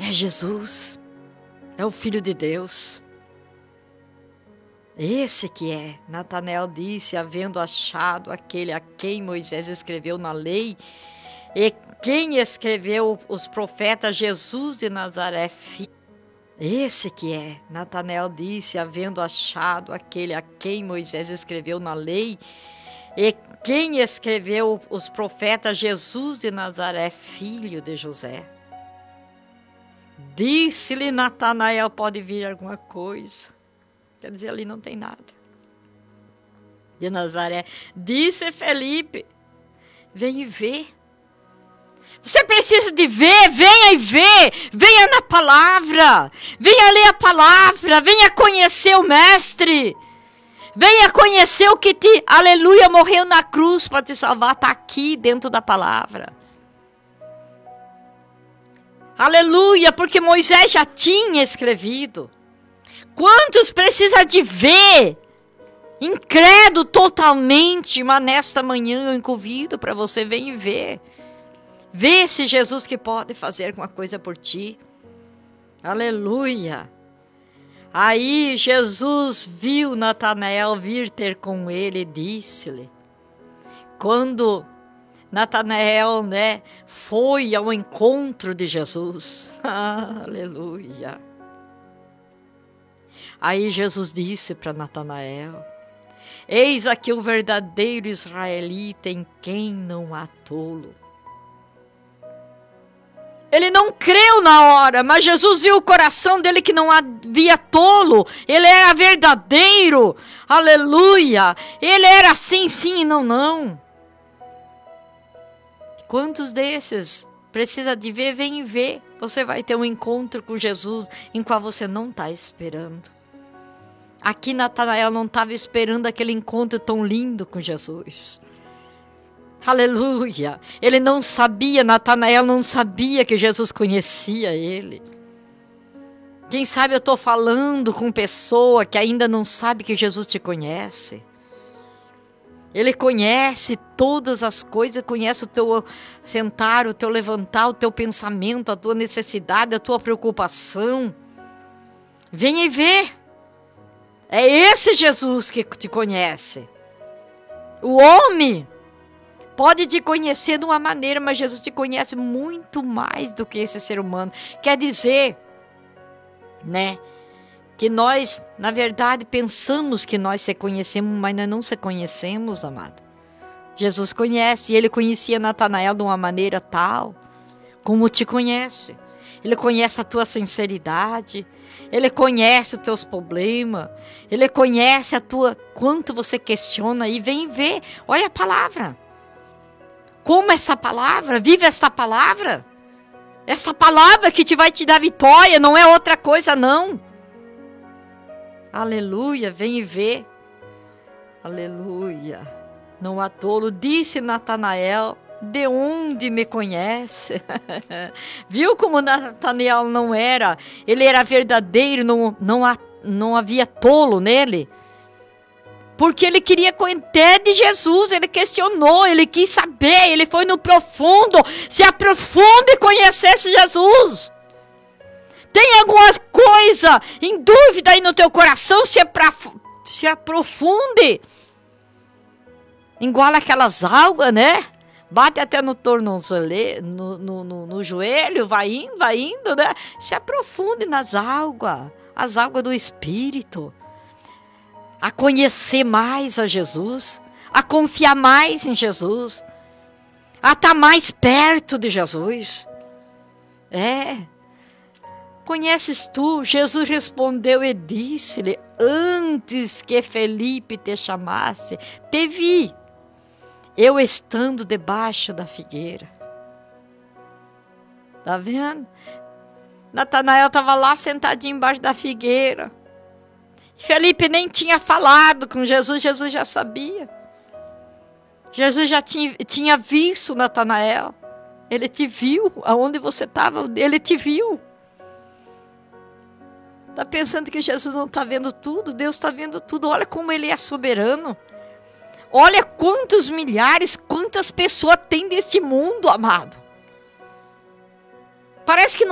É Jesus, é o Filho de Deus. Esse que é. Natanael disse, havendo achado aquele a quem Moisés escreveu na lei, e quem escreveu os profetas, Jesus de Nazaré, filho. Esse que é. Natanael disse, havendo achado aquele a quem Moisés escreveu na lei, e quem escreveu os profetas, Jesus de Nazaré, filho de José. Disse-lhe Natanael, pode vir alguma coisa? Quer dizer, ali não tem nada. De Nazaré. Disse Felipe, vem e vê. Você precisa de ver, venha e vê. Venha na palavra. Venha ler a palavra. Venha conhecer o Mestre. Venha conhecer o que aleluia, morreu na cruz para te salvar. Está aqui dentro da palavra. Aleluia, porque Moisés já tinha escrevido. Quantos precisa de ver? Incrédulo totalmente, mas nesta manhã eu convido para você, vem e ver. Vê esse Jesus que pode fazer alguma coisa por ti. Aleluia. Aí Jesus viu Natanael vir ter com ele e disse-lhe. Quando Natanael, foi ao encontro de Jesus. Aleluia. Aí Jesus disse para Natanael, eis aqui o verdadeiro israelita em quem não há tolo. Ele não creu na hora, mas Jesus viu o coração dele que não havia tolo. Ele era verdadeiro, aleluia. Ele era sim, sim e não, não. Quantos desses precisa de ver, vem e ver. Você vai ter um encontro com Jesus em qual você não está esperando. Aqui Natanael não estava esperando aquele encontro tão lindo com Jesus. Aleluia. Ele não sabia, Natanael não sabia que Jesus conhecia ele. Quem sabe eu estou falando com pessoa que ainda não sabe que Jesus te conhece. Ele conhece todas as coisas, conhece o teu sentar, o teu levantar, o teu pensamento, a tua necessidade, a tua preocupação. Venha e vê. É esse Jesus que te conhece. O homem pode te conhecer de uma maneira, mas Jesus te conhece muito mais do que esse ser humano. Quer dizer, que nós, na verdade, pensamos que nós se conhecemos, mas nós não se conhecemos, amado. Jesus conhece, e ele conhecia Natanael de uma maneira tal, como te conhece. Ele conhece a tua sinceridade, ele conhece os teus problemas, ele conhece quanto você questiona, e vem ver, olha a palavra. Como essa palavra, vive esta palavra. Essa palavra que vai te dar vitória, não é outra coisa não. Aleluia, vem e vê. Aleluia. Não há tolo, disse Natanael, de onde me conhece? Viu como Natanael não era? Ele era verdadeiro, não havia tolo nele. Porque ele queria conhecer de Jesus, ele questionou, ele quis saber, ele foi no profundo, se aprofunda e conhecesse Jesus. Tem alguma coisa em dúvida aí no teu coração, se aprofunde. Igual aquelas algas, Bate até no tornozelo, no joelho, vai indo, Se aprofunde nas algas, as algas do Espírito. A conhecer mais a Jesus, a confiar mais em Jesus, a estar mais perto de Jesus. Conheces tu? Jesus respondeu e disse-lhe, antes que Felipe te chamasse, te vi, eu estando debaixo da figueira. Tá vendo? Natanael estava lá sentadinho embaixo da figueira. Felipe nem tinha falado com Jesus, Jesus já sabia. Jesus já tinha visto Natanael. Ele te viu, aonde você estava, ele te viu. Está pensando que Jesus não está vendo tudo? Deus está vendo tudo. Olha como ele é soberano. Olha quantos milhares, quantas pessoas tem neste mundo, amado. Parece que não